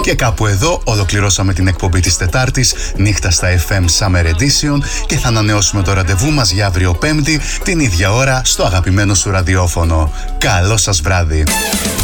Και κάπου εδώ ολοκληρώσαμε την εκπομπή της Τετάρτης, νύχτα στα FM Summer Edition, και θα ανανεώσουμε το ραντεβού μας για αύριο Πέμπτη, την ίδια ώρα, στο αγαπημένο σου ραδιόφωνο. Καλό σας βράδυ.